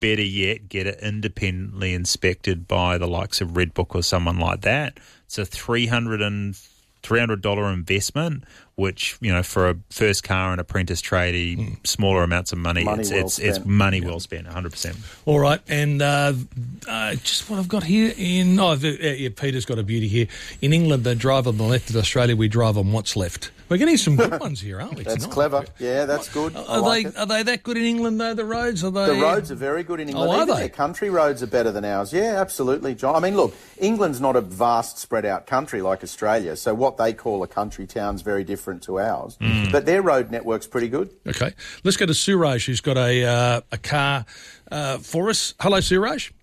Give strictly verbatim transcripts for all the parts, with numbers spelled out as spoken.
better yet, get it independently inspected by the likes of Red Book or someone like that. It's a three hundred dollars investment, which, you know, for a first car and apprentice tradie, mm. smaller amounts of money, money it's well it's, it's money yeah. well spent, one hundred percent. All right, and uh, uh, just what I've got here in... Oh, the, uh, yeah, Peter's got a beauty here. In England, they drive on the left. In Australia, we drive on what's left. We're getting some good ones here, aren't we? That's tonight? clever. Yeah, that's good. Are, I like they it. Are they that good in England, though, the roads? Are they... The roads are very good in England. Oh, are Even they? their country roads are better than ours. Yeah, absolutely, John. I mean, look, England's not a vast, spread-out country like Australia, so what they call a country town's very different to ours. Mm. But their road network's pretty good. Okay. Let's go to Suraj, who's got a uh, a car uh, for us. Hello, Suraj.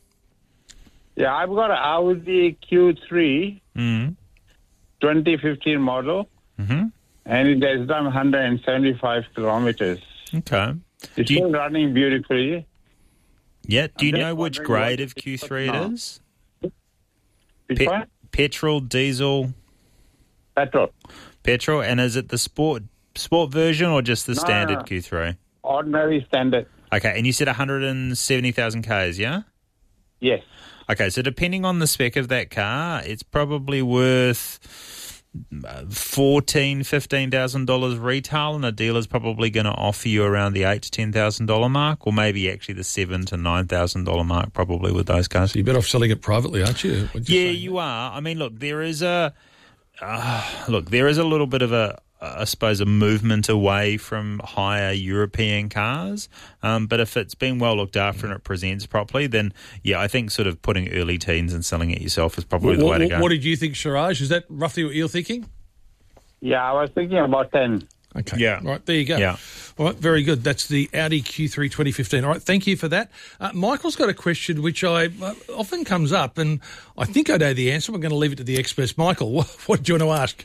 Yeah, I've got an Audi Q three, mm. twenty fifteen model, mm-hmm. and it has done one hundred seventy-five kilometres. Okay. It's you... still running beautifully. Yeah. Do you I'm know which grade of Q three it is? Which Pe- one? Petrol, diesel? Petrol. Petrol. And is it the sport sport version or just the No, standard no. Q three? Ordinary standard. Okay. And you said one hundred seventy thousand kays, yeah? Yes. Okay, so depending on the spec of that car, it's probably worth fourteen thousand dollars, fifteen thousand dollars retail, and a dealer's probably going to offer you around the eight thousand to ten thousand dollars mark, or maybe actually the seven thousand to nine thousand dollars mark probably with those cars. So you're better off selling it privately, aren't you? Yeah, saying? You are. I mean, look, there is a uh, look, there is a little bit of a I suppose, a movement away from higher European cars. Um, but if it's been well looked after and it presents properly, then, yeah, I think sort of putting early teens and selling it yourself is probably what, the way what, to go. What did you think, Suraj? Is that roughly what you're thinking? Yeah, I was thinking about ten. Okay. Yeah. All right, there you go. Yeah. All right, very good. That's the Audi Q three twenty fifteen. All right, thank you for that. Uh, Michael's got a question which I uh, often comes up, and I think I know the answer. I'm going to leave it to the experts. Michael, what, what do you want to ask?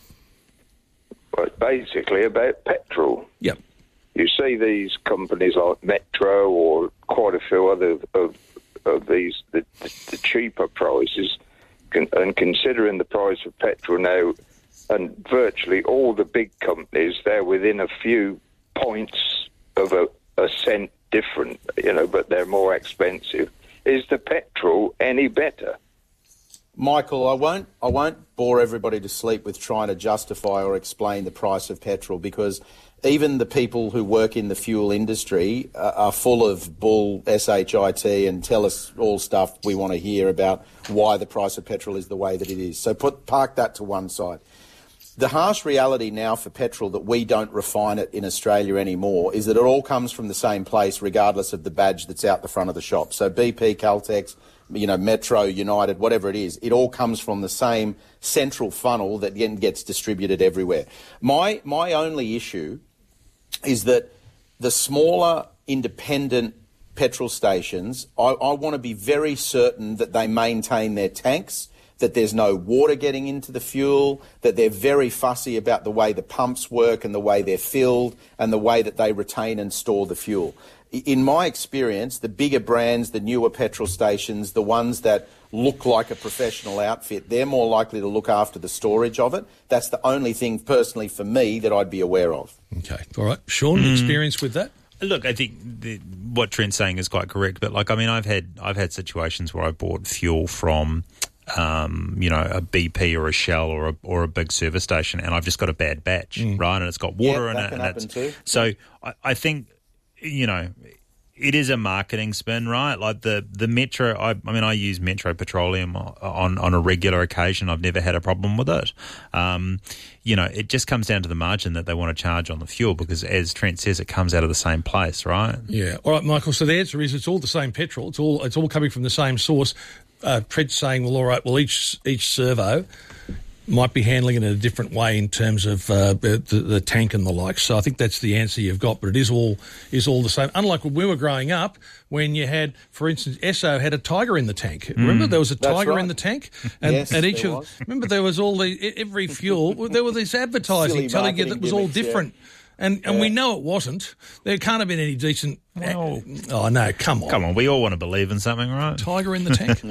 Well, basically about petrol. Yep. You see these companies like Metro or quite a few other of, of these, the, the cheaper prices, can, and considering the price of petrol now, and virtually all the big companies, they're within a few points of a, a cent different, you know, but they're more expensive. Is the petrol any better? Michael, I won't I won't bore everybody to sleep with trying to justify or explain the price of petrol, because even the people who work in the fuel industry uh, are full of bull shit and tell us all stuff we want to hear about why the price of petrol is the way that it is. So put park that to one side. The harsh reality now for petrol that we don't refine it in Australia anymore is that it all comes from the same place regardless of the badge that's out the front of the shop. So B P, Caltex, you know, Metro, United, whatever it is, it all comes from the same central funnel that then gets distributed everywhere. My my only issue is that the smaller independent petrol stations, I, I want to be very certain that they maintain their tanks, that there's no water getting into the fuel, that they're very fussy about the way the pumps work and the way they're filled and the way that they retain and store the fuel. In my experience, the bigger brands, the newer petrol stations, the ones that look like a professional outfit, they're more likely to look after the storage of it. That's the only thing, personally, for me, that I'd be aware of. Okay. All right. Sean, mm. experience with that? Look, I think the, what Trent's saying is quite correct. But, like, I mean, I've had I've had situations where I bought fuel from, um, you know, a B P or a Shell or a, or a big service station, and I've just got a bad batch, mm. right? And it's got water yeah, in that it. Can and happen it's, too. So I, I think, you know, it is a marketing spin, right? Like the, the Metro, I, I mean, I use Metro Petroleum on, on a regular occasion. I've never had a problem with it. Um, you know, it just comes down to the margin that they want to charge on the fuel because, as Trent says, it comes out of the same place, right? Yeah. All right, Michael, so the answer is it's all the same petrol. It's all it's all coming from the same source. Uh, Trent's saying, well, all right, well, each each servo might be handling it in a different way in terms of uh, the, the tank and the like. So I think that's the answer you've got, but it is all is all the same. Unlike when we were growing up, when you had, for instance, Esso had a tiger in the tank. Mm. Remember there was a tiger right. in the tank? And, yes, and each there of was. remember there was all the every fuel there was this advertising Silly telling you that it was all gimmicks, different. Yeah. And and yeah. we know it wasn't. There can't have been any decent... Well, oh, no, come on. Come on, we all want to believe in something, right? Tiger in the tank.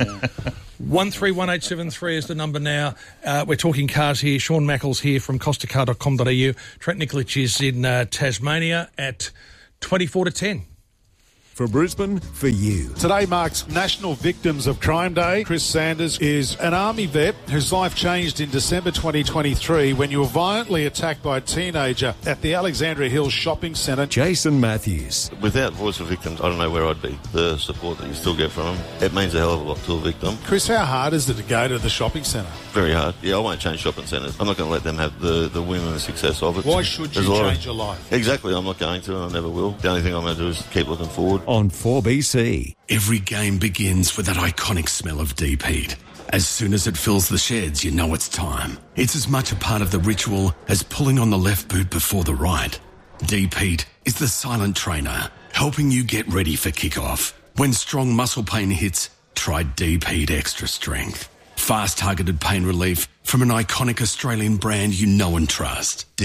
one three one eight seven three is the number now. Uh, we're talking cars here. Sean Mackles here from costa car dot com dot a u. Trent Nikolic is in uh, Tasmania at twenty-four to ten. For Brisbane, for you. Today marks National Victims of Crime Day. Chris Sanders is an Army vet whose life changed in December twenty twenty-three when you were violently attacked by a teenager at the Alexandria Hills Shopping Centre. Jason Matthews. Without Voice of Victims, I don't know where I'd be. The support that you still get from them, it means a hell of a lot to a victim. Chris, how hard is it to go to the shopping centre? Very hard. Yeah, I won't change shopping centres. I'm not going to let them have the, the win and the success of it. Why should you change of, your life? Exactly, I'm not going to and I never will. The only thing I'm going to do is keep looking forward. On four B C. Every game begins with that iconic smell of deep heat. As soon as it fills the sheds, you know it's time. It's as much a part of the ritual as pulling on the left boot before the right. Deep heat is the silent trainer, helping you get ready for kickoff. When strong muscle pain hits, try Deep Heat Extra Strength. Fast targeted pain relief from an iconic Australian brand you know and trust. Deep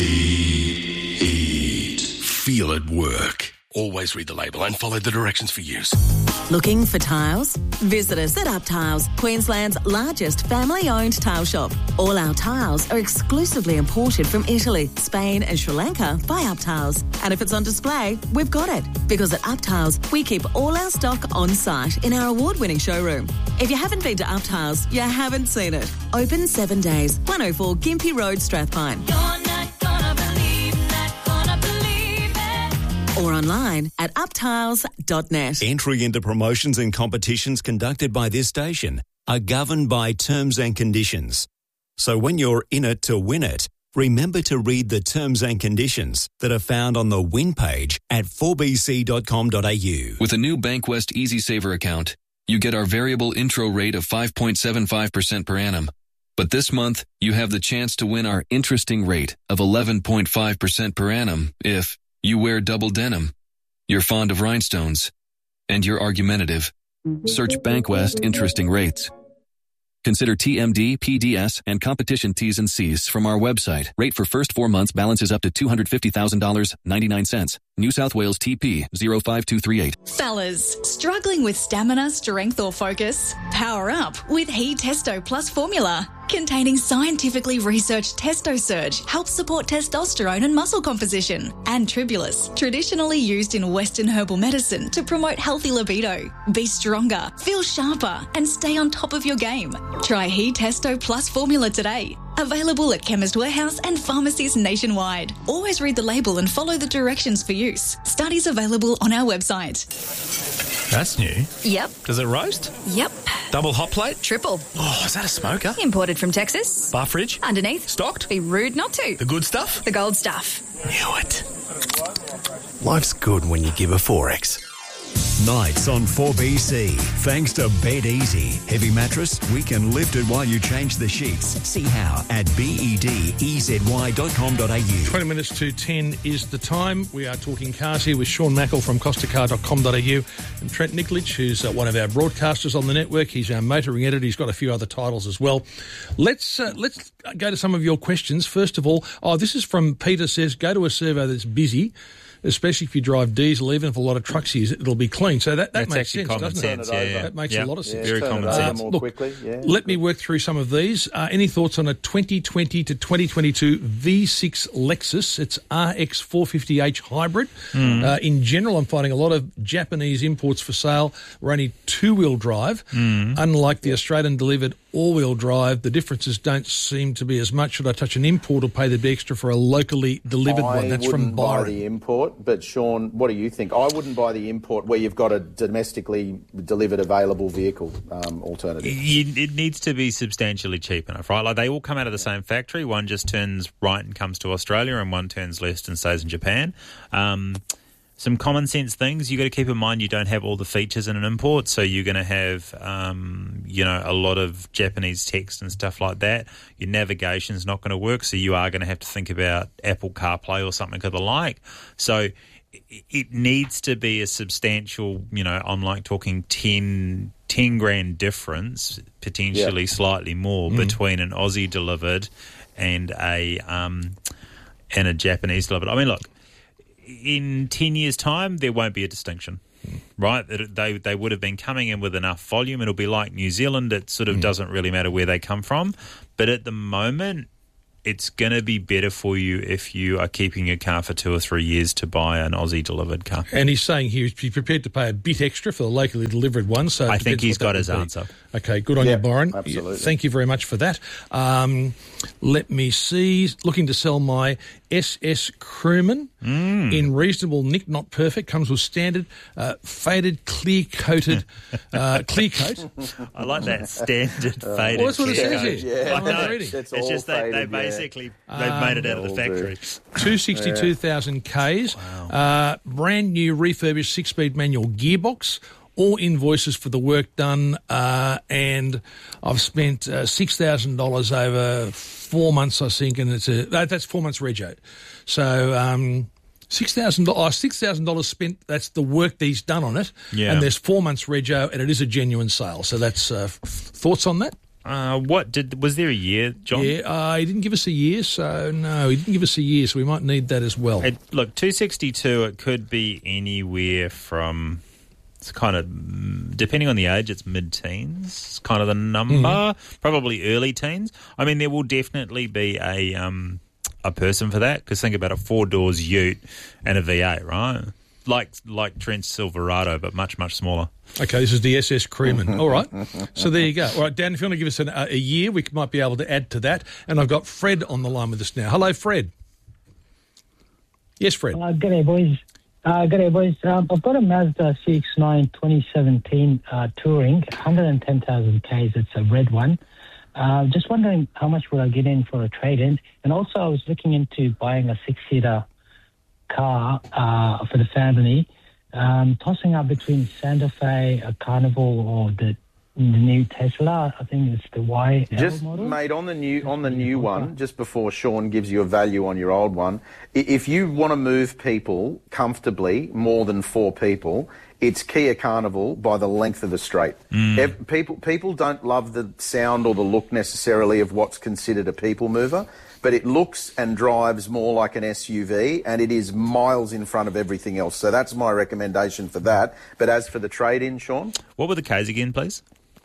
Heat. Feel it work. Always read the label and follow the directions for use. Looking for tiles? Visit us at Up Tiles, Queensland's largest family-owned tile shop. All our tiles are exclusively imported from Italy, Spain and Sri Lanka by Up Tiles. And if it's on display, we've got it. Because at Up Tiles, we keep all our stock on site in our award-winning showroom. If you haven't been to Up Tiles, you haven't seen it. Open seven days. one oh four Gympie Road, Strathpine. You're not gonna believe, not gonna believe it. Or online at up tiles dot net. Entry into promotions and competitions conducted by this station are governed by terms and conditions. So when you're in it to win it, remember to read the terms and conditions that are found on the win page at four b c dot com dot a u. With a new Bankwest EasySaver account, you get our variable intro rate of five point seven five percent per annum. But this month, you have the chance to win our interesting rate of eleven point five percent per annum if you wear double denim, you're fond of rhinestones, and you're argumentative. Search Bankwest Interesting Rates. Consider T M D, P D S, and competition T's and C's from our website. Rate for first four months balances up to two hundred fifty thousand dollars and ninety-nine cents. New South Wales T P zero five two three eight. Fellas, struggling with stamina, strength or focus? Power up with He Testo Plus formula. Containing scientifically researched Testo Surge helps support testosterone and muscle composition. And Tribulus, traditionally used in Western herbal medicine to promote healthy libido. Be stronger, feel sharper, and stay on top of your game. Try He Testo Plus formula today. Available at Chemist Warehouse and pharmacies nationwide. Always read the label and follow the directions for use. Studies available on our website. That's new. Yep. Does it roast? Yep. Double hot plate? Triple. Oh, is that a smoker? Imported from Texas. Bar fridge? Underneath. Stocked? Be rude not to. The good stuff? The gold stuff. Knew it. Life's good when you give a four X. Nights on four B C. Thanks to Bed Easy. Heavy mattress, we can lift it while you change the sheets. See how at bed-ezy dot com dot a u. twenty minutes to ten is the time. We are talking cars here with Sean Mackle from costa car dot com dot a u and Trent Nikolic, who's uh, one of our broadcasters on the network. He's our motoring editor. He's got a few other titles as well. Let's uh, let's go to some of your questions. First of all, oh, this is from Peter. Says, go to a servo that's busy, especially if you drive diesel. Even if a lot of trucks use it, it'll be clean. So that, that That's makes sense, common doesn't sense, it? yeah, yeah. That makes yeah. a lot of sense. Yeah, Very common sense. More Look, quickly, yeah. let me work through some of these. Uh, any thoughts on a twenty twenty to twenty twenty-two V six Lexus? It's R X four fifty H hybrid. Mm. Uh, in general, I'm finding a lot of Japanese imports for sale were only two-wheel drive. Mm. Unlike the Australian delivered all-wheel drive, the differences don't seem to be as much. Should I touch an import or pay the bit extra for a locally delivered I one? That's wouldn't from buy Byron. the import, but Sean, what do you think? I wouldn't buy the import where you've got a domestically delivered available vehicle um, alternative. You, it needs to be substantially cheap enough, right? Like they all come out of the same factory. One just turns right and comes to Australia, and one turns left and stays in Japan. Um, some common sense things you got to keep in mind. You don't have all the features in an import, so you're going to have, um, you know, a lot of Japanese text and stuff like that. Your navigation's not going to work, so you are going to have to think about Apple CarPlay or something of the like. So it needs to be a substantial, you know, I'm like talking ten, ten grand difference, potentially yeah. slightly more, mm. between an Aussie delivered and a um, and a Japanese delivered. I mean, look, in ten years' time, there won't be a distinction, right? They they would have been coming in with enough volume. It'll be like New Zealand. It sort of mm. doesn't really matter where they come from. But at the moment, it's going to be better for you if you are keeping your car for two or three years to buy an Aussie delivered car. And he's saying he'd be prepared to pay a bit extra for the locally delivered one. So I think he's got his answer. Okay, good on yeah, you, Byron. Absolutely. Thank you very much for that. Um, let me see. Looking to sell my S S Crewman mm. in reasonable nick, not perfect. Comes with standard uh, faded clear coated uh, clear coat. I like that standard Uh, faded. well, that's what it clear says coat. here. I I'm know. reading. It's, all just they, they faded, yeah. basically they've Um, made it out of the all factory. do. two hundred sixty-two thousand Ks, Wow. uh, brand new refurbished six-speed manual gearbox, all invoices for the work done, uh, and I've spent uh, six thousand dollars over four months, I think, and it's a, that, that's four months rego. So um, six thousand dollars oh, six thousand dollars spent, that's the work that he's done on it, Yeah. and there's four months rego, and it is a genuine sale. So that's uh, f- thoughts on that? Uh, what did was there a year, John? Yeah, uh, he didn't give us a year, so no, he didn't give us a year, so we might need that as well. It, look, two sixty-two, it could be anywhere from, it's kind of, depending on the age, it's mid-teens, it's kind of the number, Mm-hmm. probably early teens. I mean, there will definitely be a um, a person for that, because think about it, four doors ute and a V eight, right? Like like Trent's Silverado, but much, much smaller. Okay, this is the S S Crewman. All right. So there you go. All right, Dan, if you want to give us an, a, a year, we might be able to add to that. And I've got Fred on the line with us now. Hello, Fred. Yes, Fred. Uh, good day, boys. Uh, good day, boys. Um, I've got a Mazda C X nine twenty seventeen uh, Touring, one hundred ten thousand Ks. It's a red one. Uh, just wondering how much would I get in for a trade-in? And also I was looking into buying a six-seater car uh, for the family, um, tossing up between Santa Fe, a Carnival, or the, the new Tesla. I think it's the Y L Just model. mate, on the new on the new one, just before Sean gives you a value on your old one, i- if you want to move people comfortably, more than four people, it's Kia Carnival by the length of the straight. Ev- people people don't love the sound or the look necessarily of what's considered a people mover, but it looks and drives more like an S U V, and it is miles in front of everything else. So that's my recommendation for that. But as for the trade-in, Sean? What were the Ks again, please?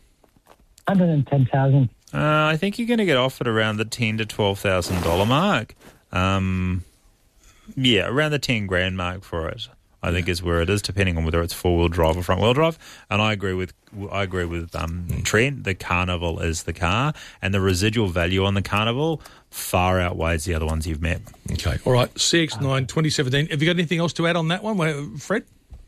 one hundred ten thousand. Uh, I think you're going to get offered around the ten to twelve thousand dollar mark. Um, yeah, around the ten grand mark for it. I think is where it is, depending on whether it's four wheel drive or front wheel drive. And I agree with I agree with um, Trent. The Carnival is the car, and the residual value on the Carnival far outweighs the other ones you've met. Okay, all right. C X nine twenty seventeen. Have you got anything else to add on that one, Where- Fred?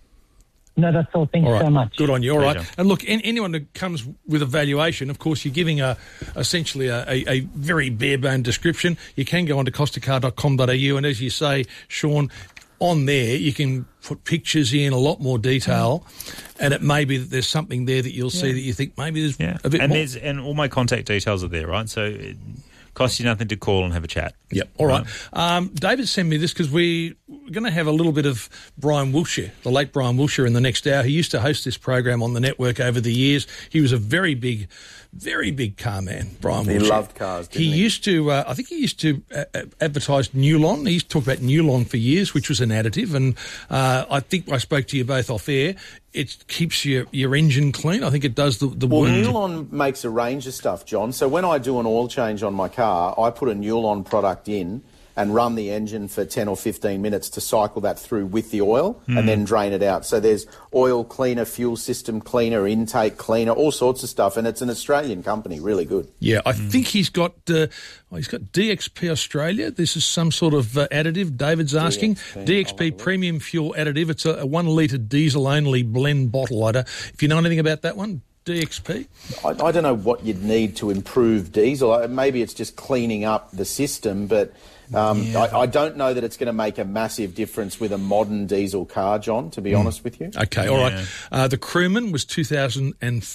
No, that's all. Thank All you right. so much. Good on you. All right. Pleasure. And look, an- anyone that comes with a valuation, of course, you're giving a essentially a, a, a very bare-bone description. You can go on to costa car dot com dot a u, and as you say, Sean, on there you can put pictures in, a lot more detail, and it may be that there's something there that you'll see that you think maybe there's Yeah, a bit and more. there's and all my contact details are there, right? So it costs you nothing to call and have a chat. Yep. All right. Um, David sent me this because we, we're going to have a little bit of Brian Wilshire, the late Brian Wilshire, in the next hour. He used to host this program on the network over the years. He was a very big, very big car man, Brian He Wilshire. loved cars, didn't he? he? used to, uh, I think he used to uh, uh, advertise Newlon. He used to talk about Newlon for years, which was an additive. And uh, I think I spoke to you both off air. It keeps your, your engine clean. I think it does the, the Well, work. Newlon makes a range of stuff, John. So when I do an oil change on my car, I put a Newlon product in and run the engine for ten or fifteen minutes to cycle that through with the oil Mm. and then drain it out. So there's oil cleaner, fuel system cleaner, intake cleaner, all sorts of stuff. And it's an Australian company, really good. Yeah, I think he's got uh, oh, he's got D X P Australia. This is some sort of uh, additive. David's asking D X P, D X P Premium Fuel Additive. It's a, a one litre diesel only blend bottle. I don't, if you know anything about that one, D X P. I, I don't know what you'd need to improve diesel. Uh, Maybe it's just cleaning up the system, but um, Yeah. I, I don't know that it's going to make a massive difference with a modern diesel car, John, to be Mm. honest with you. Okay, all Yeah. right. Uh, the Crewman was two thousand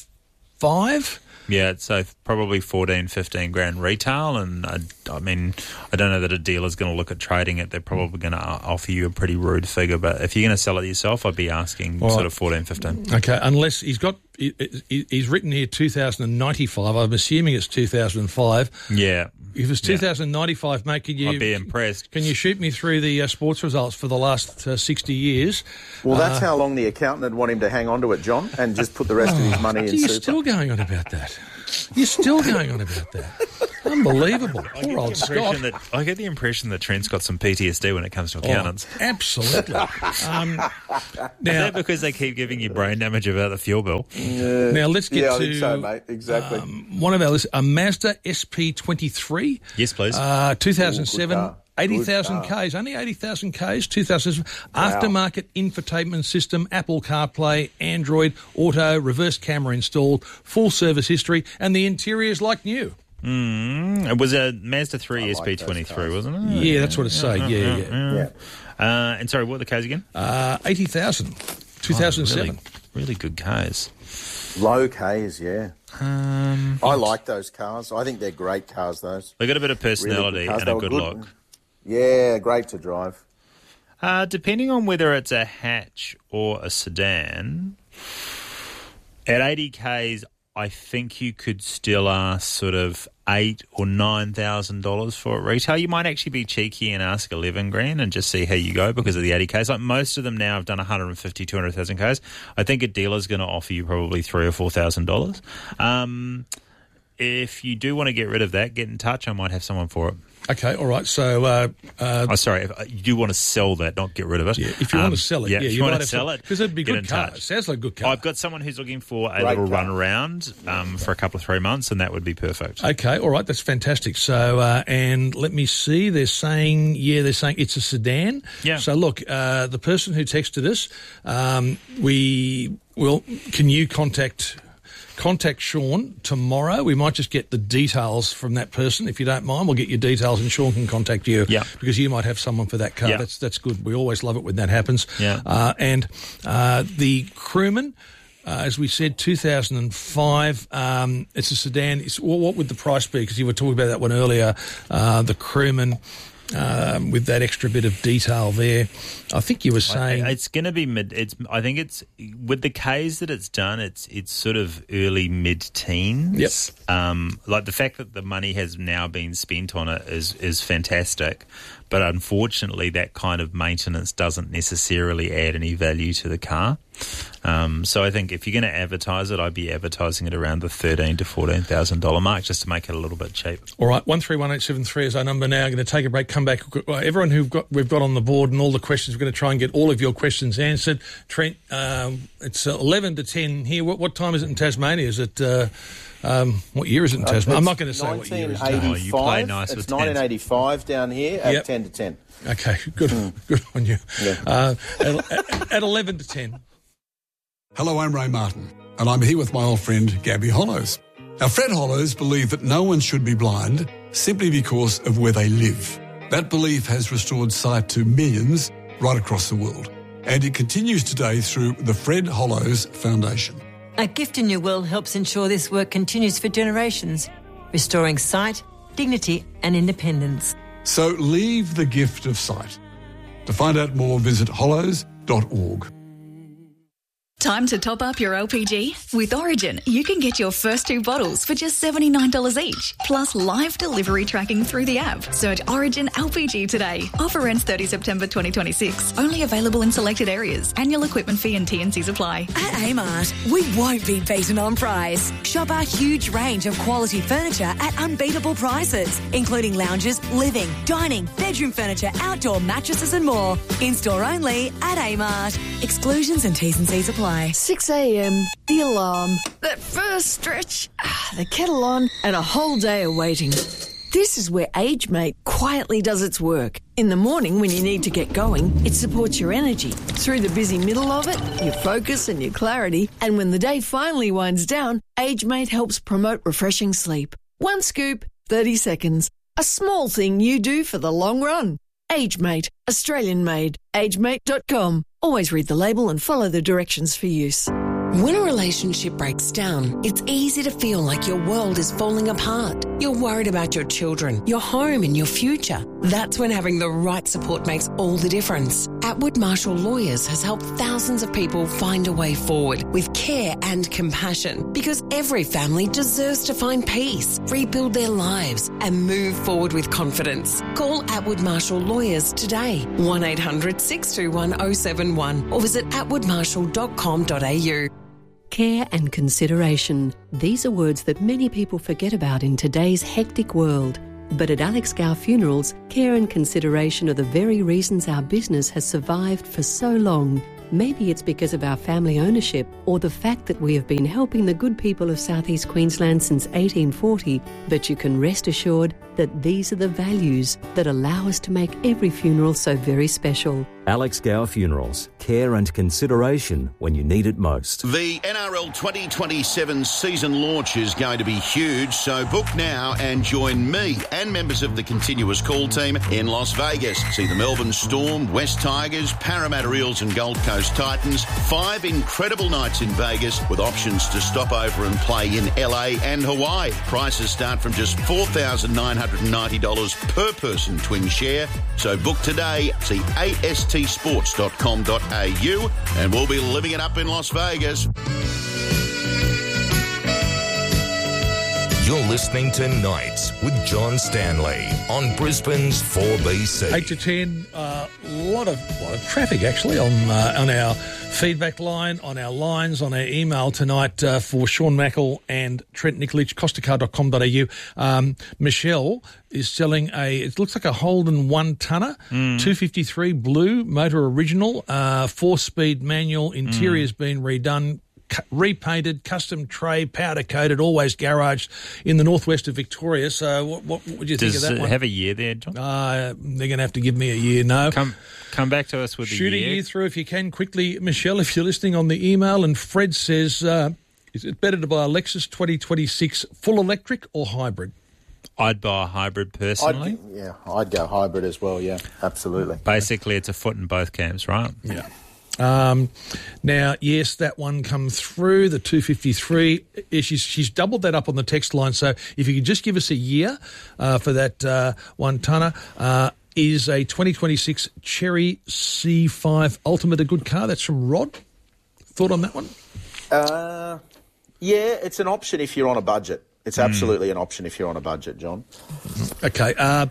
five. Yeah, so probably fourteen, fifteen grand retail, and I, I mean, I don't know that a dealer's going to look at trading it. They're probably going to offer you a pretty rude figure, but if you're going to sell it yourself, I'd be asking All sort right. of fourteen, fifteen. Okay, unless he's got, he, he- he's written here two thousand ninety-five. I'm assuming it's two thousand five. Yeah. If it's two thousand ninety-five, mate, could you... I'd be impressed. Can you shoot me through the uh, sports results for the last uh, sixty years? Well, that's Uh, how long the accountant would want him to hang on to it, John, and just put the rest of his money in You're super. still going on about that. You're still going on about that. Unbelievable. I Poor old get the impression Scott. that I get the impression that Trent's got some P T S D when it comes to accountants. Oh, absolutely. um, now, Is that because they keep giving you brain damage about the fuel bill? Yeah. Now let's get yeah, I to think so, mate. Exactly. Um, one of our lists, a Mazda S P twenty-three. Yes, please. Uh, two thousand seven. Ooh, good car. eighty thousand Ks, only eighty thousand Ks, two thousand Wow. Aftermarket infotainment system, Apple CarPlay, Android, Auto, reverse camera installed, full service history, and the interior's like new. Mm, it was a Mazda three I S P like those twenty-three, cars. wasn't it? Yeah, that's what it's saying. Yeah, yeah. Yeah. Uh, and sorry, what were the cars again? Uh, eighty thousand, two thousand seven. Oh, really, really good cars. Low Ks, yeah. Um, I like those cars. I think they're great cars, those. They got a bit of personality Really good cars. and They a were good, good. look. Yeah, great to drive. Uh, depending on whether it's a hatch or a sedan, at eighty Ks, I think you could still ask sort of eight or nine thousand dollars for it retail. You might actually be cheeky and ask eleven grand and just see how you go because of the eighty Ks. Like most of them now have done one hundred fifty, two hundred thousand Ks. I think a dealer's going to offer you probably three or four thousand dollars. Um, if you do want to get rid of that, get in touch. I might have someone for it. Okay, all right. So, uh, uh, Oh, sorry. If, uh, you do want to sell that, not get rid of it. yeah, if you want Um, to sell it, yeah, yeah, if you you want might to have sell to- it, because it'd be get good in car. touch. It sounds like a good car. I've got someone who's looking for a Great little car. run around um, for a couple of three months, and that would be perfect. Okay, all right, that's fantastic. So, uh, and let me see, they're saying, yeah, they're saying it's a sedan. Yeah. So, look, uh, the person who texted us, um, we will, can you contact contact Sean tomorrow? We might just get the details from that person, if you don't mind. We'll get your details and Sean can contact you. Yeah. Because you might have someone for that car. Yeah. That's that's good. We always love it when that happens. Yeah. Uh, and uh, the Crewman, Uh, as we said, two thousand five. Um, it's a sedan. It's, well, what would the price be? Because you were talking about that one earlier. Uh, the Crewman, um, with that extra bit of detail there. I think you were saying I, it's going to be mid. It's. I think it's with the Ks that it's done. It's it's sort of early mid teens. Yep. Um, like the fact that the money has now been spent on it is is fantastic, but unfortunately, that kind of maintenance doesn't necessarily add any value to the car. Um, so I think if you're going to advertise it, I'd be advertising it around the thirteen to fourteen thousand dollar mark, just to make it a little bit cheap. All right, one three one eight seven three is our number now. I'm going to take a break, come back. Everyone who've got we've got on the board and all the questions, we're going to try and get all of your questions answered. Trent, um, it's eleven to ten here. What, what time is it in Tasmania? Is it uh, um, what year is it in Tasmania? I'm not going to say what year it is. Oh, you play nice It's with nineteen eighty-five down here at Yep. ten to ten. Okay, good, good on you. Yeah. Uh, at, at, at eleven to ten. Hello, I'm Ray Martin, and I'm here with my old friend Gabby Hollows. Now, Fred Hollows believe that no one should be blind simply because of where they live. That belief has restored sight to millions right across the world, and it continues today through the Fred Hollows Foundation. A Gift in Your Will helps ensure this work continues for generations, restoring sight, dignity and independence. So leave the gift of sight. To find out more, visit hollows dot org. Time to top up your L P G? With Origin, you can get your first two bottles for just seventy-nine dollars each, plus live delivery tracking through the app. Search Origin L P G today. Offer ends thirtieth September twenty twenty-six. Only available in selected areas. Annual equipment fee and T and Cs apply. At Amart, we won't be beaten on price. Shop our huge range of quality furniture at unbeatable prices, including lounges, living, dining, bedroom furniture, outdoor mattresses and more. In-store only at Amart. Exclusions and T's and C's apply. six a.m, the alarm, that first stretch, ah, the kettle on, and a whole day of waiting. This is where AgeMate quietly does its work. In the morning when you need to get going, it supports your energy. Through the busy middle of it, your focus and your clarity. And when the day finally winds down, AgeMate helps promote refreshing sleep. One scoop, thirty seconds. A small thing you do for the long run. AgeMate, Australian made. agemate dot com. Always read the label and follow the directions for use. When a relationship breaks down, it's easy to feel like your world is falling apart. You're worried about your children, your home and your future. That's when having the right support makes all the difference. Atwood Marshall Lawyers has helped thousands of people find a way forward with care and compassion, because every family deserves to find peace, rebuild their lives and move forward with confidence. Call Atwood Marshall Lawyers today, one eight hundred six two one oh seven one, or visit atwood marshall dot com dot a u. Care and consideration. These are words that many people forget about in today's hectic world. But at Alex Gow Funerals, care and consideration are the very reasons our business has survived for so long. Maybe it's because of our family ownership or the fact that we have been helping the good people of South East Queensland since eighteen forty, but you can rest assured that these are the values that allow us to make every funeral so very special. Alex Gow Funerals. Care and consideration when you need it most. The N R L twenty twenty-seven season launch is going to be huge, so book now and join me and members of the Continuous Call team in Las Vegas. See the Melbourne Storm, West Tigers, Parramatta Eels and Gold Coast Titans. Five incredible nights in Vegas with options to stop over and play in L A and Hawaii. Prices start from just four thousand nine hundred ninety dollars per person twin share. So book today. See A S T sports dot com dot a u and we'll be living it up in Las Vegas. You're listening to Nights with John Stanley on Brisbane's four B C. eight to ten, a uh, lot of lot of traffic actually on uh, on our feedback line, on our lines, on our email tonight uh, for Sean Mackle and Trent Nikolic, costacar dot com dot a u. Um, Michelle is selling a, it looks like a Holden one-tonner, mm. two fifty-three blue, motor original, uh, four-speed manual, interior's mm. been redone, repainted, custom tray, powder coated, always garaged in the northwest of Victoria. So, what, what would you think Does of that it one? Have a year there, John? Uh, they're going to have to give me a year. No, come come back to us with shoot a year. a year through if you can quickly, Michelle. If you're listening on the email, and Fred says, uh, is it better to buy a Lexus twenty twenty-six full electric or hybrid? I'd buy a hybrid personally. I'd, yeah, I'd go hybrid as well. Yeah, absolutely. Basically, it's a foot in both camps, right? Yeah. Um, now, yes, that one come through, the two fifty-three. She's, she's doubled that up on the text line. So if you could just give us a year uh, for that uh, one-tonner, uh, is a twenty twenty-six Cherry C five Ultimate a good car? That's from Rod. Thought on that one? Uh, yeah, it's an option if you're on a budget. It's absolutely mm. an option if you're on a budget, John. Okay. Uh,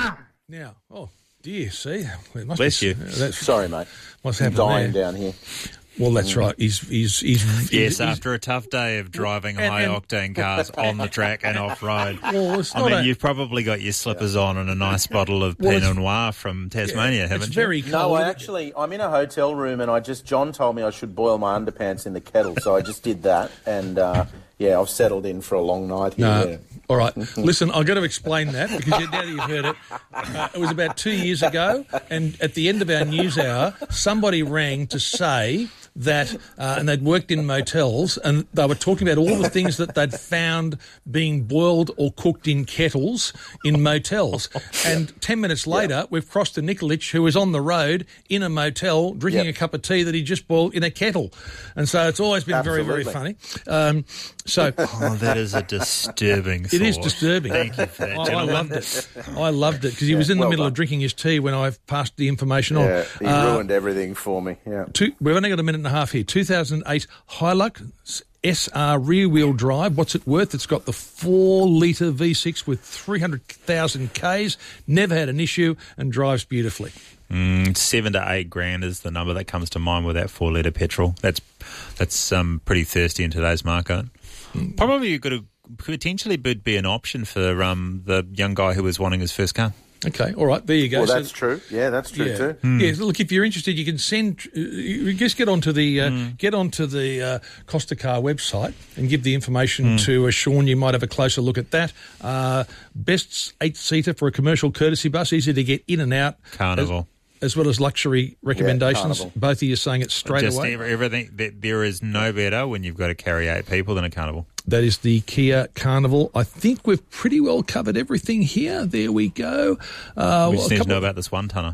now, oh, dear, see. It must Bless be, you. Uh, that's, Sorry, mate. What's I'm happening dying there? down here. Well, that's right. He's he's he's yes. he's, After a tough day of driving and, high and, octane cars on the track and off road, well, it's I not mean, a, you've probably got your slippers yeah. on and a nice bottle of well, Pinot Noir from Tasmania, yeah, haven't it's you? Very cold. No, I actually I'm in a hotel room and I just John told me I should boil my underpants in the kettle, so I just did that and uh, yeah, I've settled in for a long night here. No. Yeah. All right. Listen, I've got to explain that because now that you've heard it, uh, it was about two years ago, and at the end of our news hour, somebody rang to say that, uh, and they'd worked in motels, and they were talking about all the things that they'd found being boiled or cooked in kettles in motels. And ten minutes later, yep. we've crossed to Nikolic, who was on the road in a motel drinking yep. a cup of tea that he just boiled in a kettle. And so it's always been Absolutely. very, very funny. Um, so oh, that is a disturbing thought. It is disturbing. Thank you for that, I, I loved it. I loved it because he yeah, was in the well middle done. of drinking his tea when I passed the information yeah, on. He uh, ruined everything for me. Yeah. Two, we've only got a minute and a half here. two thousand eight Hilux S R rear-wheel drive. What's it worth? It's got the four litre V six with three hundred thousand Ks, never had an issue, and drives beautifully. Mm, seven to eight grand is the number that comes to mind with that four litre petrol. That's that's um, pretty thirsty in today's market. Mm. Probably you could have potentially would be an option for um, the young guy who was wanting his first car. Okay, all right, there you go. Well, so, that's true. Yeah, that's true yeah. too. Mm. Yeah, look, if you're interested, you can send. Uh, you just get onto the uh, mm. get onto the uh, Costa Car website and give the information mm. to uh, Sean. You might have a closer look at that. Uh, best eight seater for a commercial courtesy bus, easy to get in and out. Carnival. As, as well as luxury recommendations. Yeah, both of you saying it straight Just away. Everything. There is no better when you've got to carry eight people than a Carnival. That is the Kia Carnival. I think we've pretty well covered everything here. There we go. Uh, we just well, need to know about this one tonner.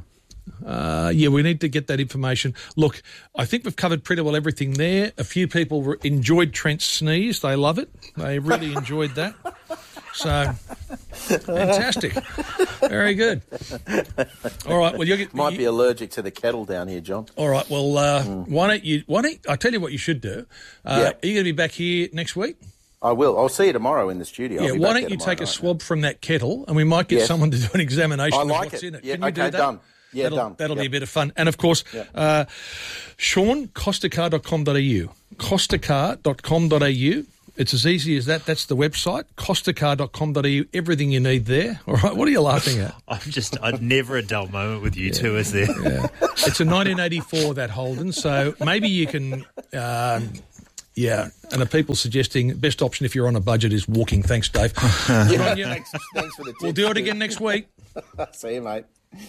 Uh, yeah, we need to get that information. Look, I think we've covered pretty well everything there. A few people re- enjoyed Trent's sneeze. They love it. They really enjoyed that. So, fantastic. Very good. All right. Well, you might be allergic to the kettle down here, John. All right. Well, uh, mm. why don't you? Why don't I tell you what you should do? Uh, yeah. Are you going to be back here next week? I will. I'll see you tomorrow in the studio. Yeah. Why don't you take a swab from that kettle, and we might get yes. someone to do an examination I of like what's it. in it. Yeah, Can you okay, do that? done. Yeah, that'll, done. That'll yep. be a bit of fun. And, of course, yep. uh, Sean, costacar dot com dot a u. costacar dot com dot a u. It's as easy as that. That's the website, costacar dot com dot a u. Everything you need there. All right, what are you laughing at? I'm just, I'd never a dull moment with you yeah. two, is there? Yeah. It's a nineteen eighty-four, that Holden, so maybe you can... Um, yeah, and the people suggesting best option if you're on a budget is walking. Thanks, Dave. Good on you. Thanks, thanks for the tips. We'll do it again next week. See you, mate.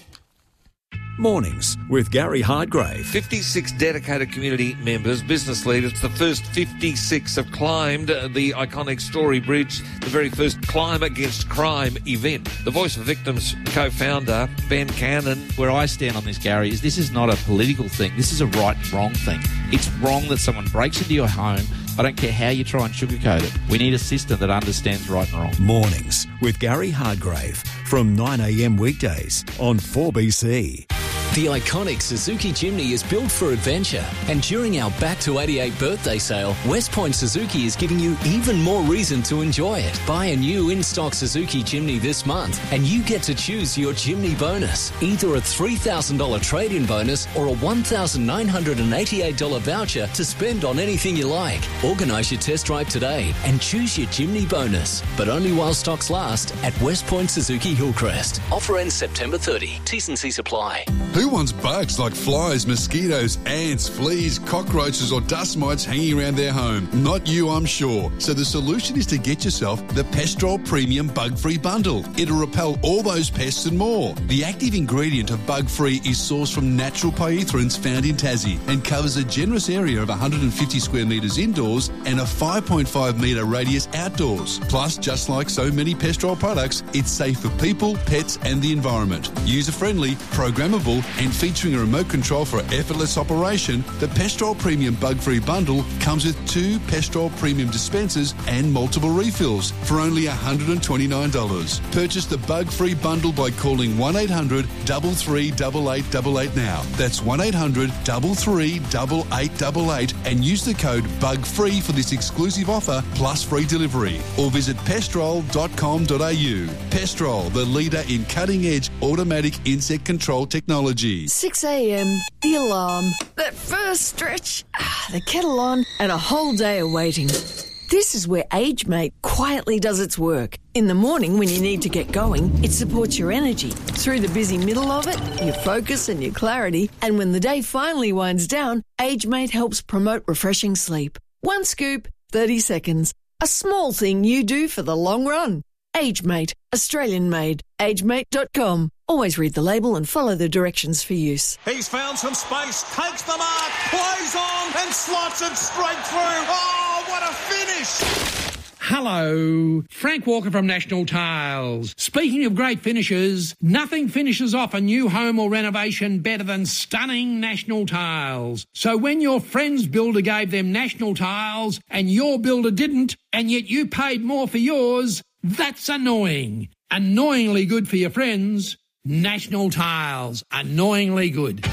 Mornings with Gary Hardgrave. fifty-six dedicated community members, business leaders. The first fifty-six have climbed the iconic Story Bridge, the very first Climb Against Crime event. The Voice of Victims co-founder, Ben Cannon. Where I stand on this, Gary, is this is not a political thing. This is a right and wrong thing. It's wrong that someone breaks into your home. I don't care how you try and sugarcoat it. We need a system that understands right and wrong. Mornings with Gary Hardgrave from nine a.m. weekdays on four B C. The iconic Suzuki Jimny is built for adventure, and during our Back to eighty-eight birthday sale, West Point Suzuki is giving you even more reason to enjoy it. Buy a new in-stock Suzuki Jimny this month, and you get to choose your Jimny bonus, either a three thousand dollars trade-in bonus or a one thousand nine hundred eighty-eight dollars voucher to spend on anything you like. Organise your test drive today and choose your Jimny bonus, but only while stocks last at West Point Suzuki Hillcrest. Offer ends September thirtieth. T's and C's apply. Who wants bugs like flies, mosquitoes, ants, fleas, cockroaches or dust mites hanging around their home? Not you, I'm sure. So the solution is to get yourself the Pestrol Premium Bug-Free Bundle. It'll repel all those pests and more. The active ingredient of Bug-Free is sourced from natural pyrethroids found in Tassie and covers a generous area of one hundred fifty square metres indoors and a five point five metre radius outdoors. Plus, just like so many Pestrol products, it's safe for people, pets and the environment. User-friendly, programmable and featuring a remote control for effortless operation, the Pestrol Premium Bug-Free Bundle comes with two Pestrol Premium dispensers and multiple refills for only one hundred twenty-nine dollars. Purchase the Bug-Free Bundle by calling one eight hundred, three three eight eight eight eight now. That's one eight hundred, three three eight eight eight eight and use the code BUGFREE for this exclusive offer plus free delivery. Or visit pestrol dot com dot a u. Pestrol, the leader in cutting-edge automatic insect control technology. six a.m, the alarm, that first stretch, ah, the kettle on, and a whole day of waiting. This is where AgeMate quietly does its work. In the morning when you need to get going, it supports your energy. Through the busy middle of it, your focus and your clarity. And when the day finally winds down, AgeMate helps promote refreshing sleep. One scoop, thirty seconds. A small thing you do for the long run. AgeMate, Australian made. agemate dot com. Always read the label and follow the directions for use. He's found some space, takes the mark, plays on and slots it straight through. Oh, what a finish! Hello, Frank Walker from National Tiles. Speaking of great finishes, nothing finishes off a new home or renovation better than stunning National Tiles. So when your friend's builder gave them National Tiles and your builder didn't, and yet you paid more for yours, that's annoying. Annoyingly good for your friends. National Tiles. Annoyingly good.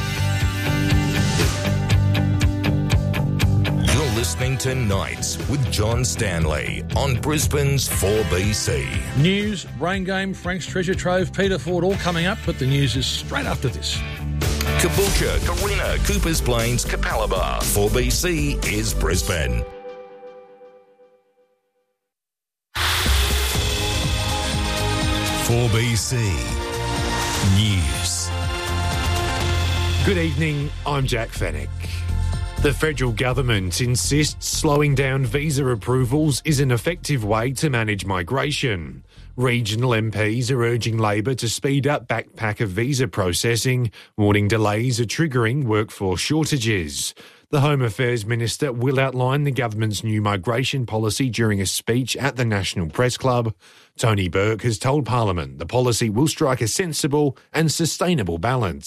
You're listening to Nights with John Stanley on Brisbane's four B C. News, Brain Game, Frank's Treasure Trove, Peter Ford, all coming up, but the news is straight after this. Caboolture, Carina, Coopers Plains, Capalaba. four B C is Brisbane. four B C News. Good evening, I'm Jack Fennick. The federal government insists slowing down visa approvals is an effective way to manage migration. Regional M Ps are urging Labor to speed up backpacker visa processing, warning delays are triggering workforce shortages. The Home Affairs Minister will outline the government's new migration policy during a speech at the National Press Club. Tony Burke has told Parliament the policy will strike a sensible and sustainable balance.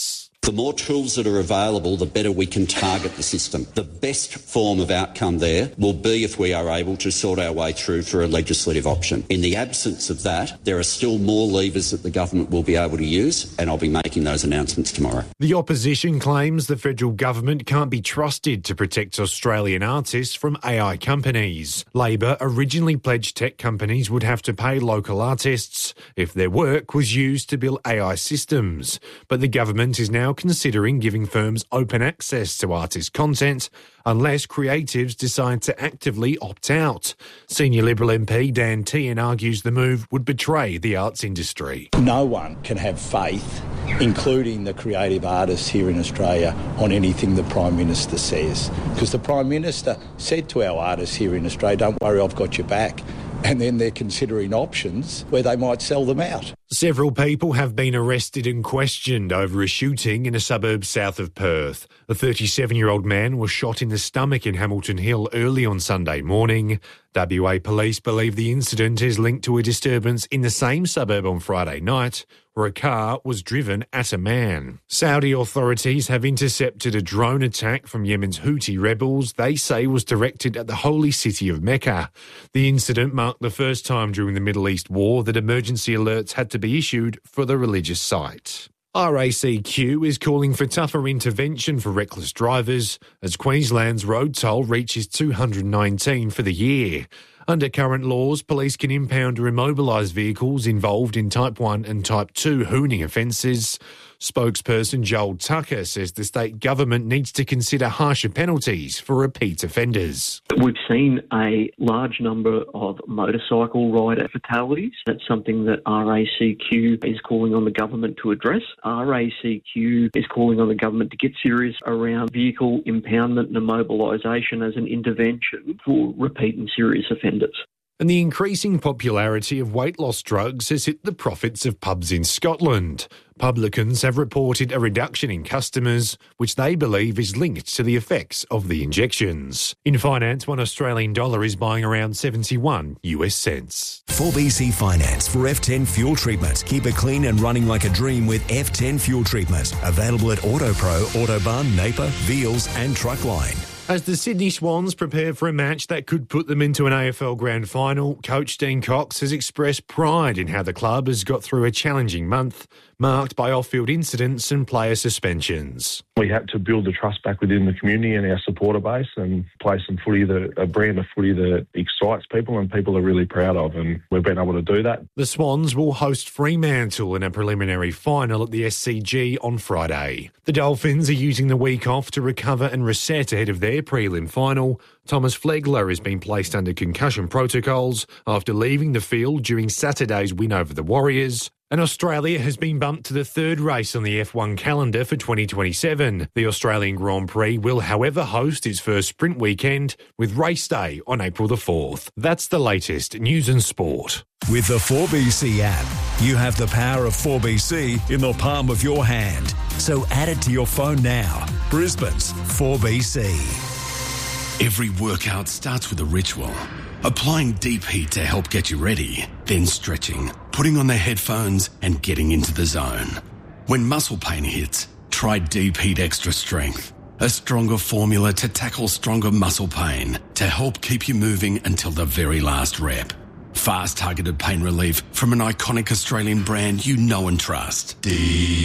The more tools that are available, the better we can target the system. The best form of outcome there will be if we are able to sort our way through for a legislative option. In the absence of that, there are still more levers that the government will be able to use, and I'll be making those announcements tomorrow. The opposition claims the federal government can't be trusted to protect Australian artists from A I companies. Labor originally pledged tech companies would have to pay local artists if their work was used to build A I systems, but the government is now considering giving firms open access to artist content unless creatives decide to actively opt out. Senior Liberal M P Dan Tehan argues the move would betray the arts industry. No one can have faith, including the creative artists here in Australia, on anything the Prime Minister says. Because the Prime Minister said to our artists here in Australia, don't worry, I've got your back. And then they're considering options where they might sell them out. Several people have been arrested and questioned over a shooting in a suburb south of Perth. A thirty-seven-year-old man was shot in the stomach in Hamilton Hill early on Sunday morning. W A police believe the incident is linked to a disturbance in the same suburb on Friday night, where a car was driven at a man. Saudi authorities have intercepted a drone attack from Yemen's Houthi rebels they say was directed at the holy city of Mecca. The incident marked the first time during the Middle East war that emergency alerts had to be issued for the religious site. R A C Q is calling for tougher intervention for reckless drivers as Queensland's road toll reaches two hundred nineteen for the year. Under current laws, police can impound or immobilise vehicles involved in Type one and Type two hooning offences. Spokesperson Joel Tucker says the state government needs to consider harsher penalties for repeat offenders. We've seen a large number of motorcycle rider fatalities. That's something that R A C Q is calling on the government to address. R A C Q is calling on the government to get serious around vehicle impoundment and immobilisation as an intervention for repeat and serious offenders. And the increasing popularity of weight loss drugs has hit the profits of pubs in Scotland. Publicans have reported a reduction in customers, which they believe is linked to the effects of the injections. In finance, one Australian dollar is buying around seventy-one US cents. four B C Finance for F ten fuel treatment. Keep it clean and running like a dream with F ten fuel treatment. Available at AutoPro, Autobahn, Napier, Veals and Truckline. As the Sydney Swans prepare for a match that could put them into an A F L Grand Final, coach Dean Cox has expressed pride in how the club has got through a challenging month, marked by off-field incidents and player suspensions. We had to build the trust back within the community and our supporter base and play some footy, that, a brand of footy that excites people and people are really proud of, and we've been able to do that. The Swans will host Fremantle in a preliminary final at the S C G on Friday. The Dolphins are using the week off to recover and reset ahead of their prelim final. Thomas Flegler has been placed under concussion protocols after leaving the field during Saturday's win over the Warriors. And Australia has been bumped to the third race on the F one calendar for twenty twenty-seven. The Australian Grand Prix will, however, host its first sprint weekend with race day on April the fourth. That's the latest news and sport. With the four B C app, you have the power of four B C in the palm of your hand. So add it to your phone now. Brisbane's four B C. Every workout starts with a ritual. Applying deep heat to help get you ready, then stretching, putting on the headphones and getting into the zone. When muscle pain hits, try Deep Heat Extra Strength, a stronger formula to tackle stronger muscle pain to help keep you moving until the very last rep. Fast targeted pain relief from an iconic Australian brand you know and trust. Deep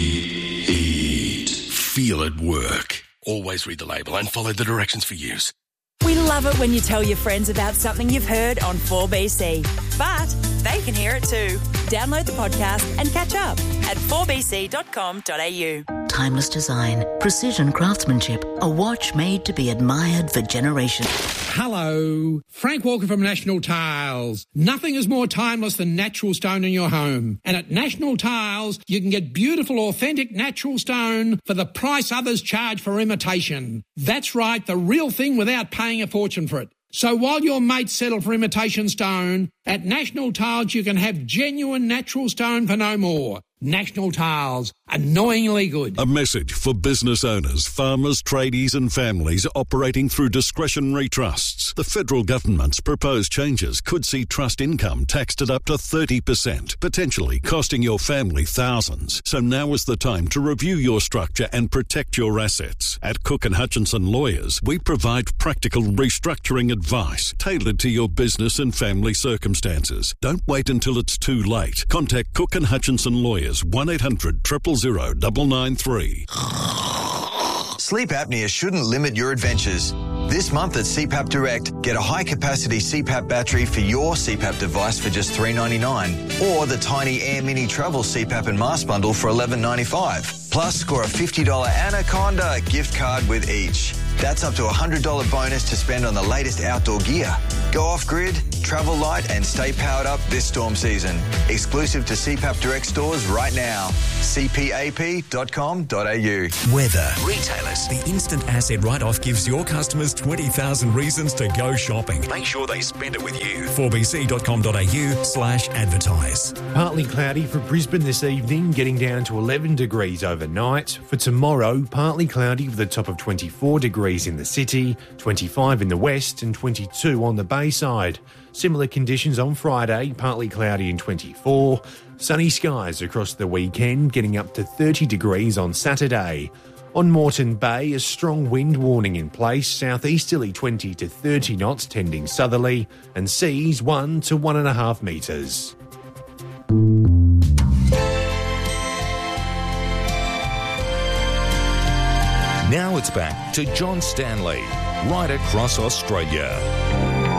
Heat. Feel it work. Always read the label and follow the directions for use. We love it when you tell your friends about something you've heard on four B C. But they can hear it too. Download the podcast and catch up at four b c dot com dot a u. Timeless design, precision craftsmanship, a watch made to be admired for generations. Hello, Frank Walker from National Tiles. Nothing is more timeless than natural stone in your home. And at National Tiles, you can get beautiful, authentic natural stone for the price others charge for imitation. That's right, the real thing without paying a fortune for it. So while your mates settle for imitation stone, at National Tiles you can have genuine natural stone for no more. National Tiles, annoyingly good. A message for business owners, farmers, tradies and families operating through discretionary trusts. The federal government's proposed changes could see trust income taxed at up to thirty percent, potentially costing your family thousands. So now is the time to review your structure and protect your assets. At Cook and Hutchinson Lawyers, we provide practical restructuring advice tailored to your business and family circumstances. Don't wait until it's too late. Contact Cook and Hutchinson Lawyers, one eight hundred, zero zero zero, nine nine three. Sleep apnea shouldn't limit your adventures. This month at C PAP Direct, get a high-capacity C PAP battery for your C PAP device for just three dollars ninety-nine, or the tiny Air Mini Travel C PAP and mask bundle for eleven dollars ninety-five. Plus, score a fifty dollars Anaconda gift card with each. That's up to a one hundred dollars bonus to spend on the latest outdoor gear. Go off-grid, travel light and stay powered up this storm season. Exclusive to C PAP Direct stores right now. c p a p dot com dot a u. Weather. Retailers. The instant asset write-off gives your customers twenty thousand reasons to go shopping. Make sure they spend it with you. four b c dot com dot a u slash advertise. Partly cloudy for Brisbane this evening, getting down to eleven degrees overnight. For tomorrow, partly cloudy with a top of twenty-four degrees in the city, twenty-five in the west and twenty-two on the Bayside. Similar conditions on Friday, partly cloudy and twenty-four. Sunny skies across the weekend, getting up to thirty degrees on Saturday. On Moreton Bay, a strong wind warning in place, southeasterly twenty to thirty knots tending southerly, and seas one to one and a half metres. Now it's back to John Stanley, right across Australia.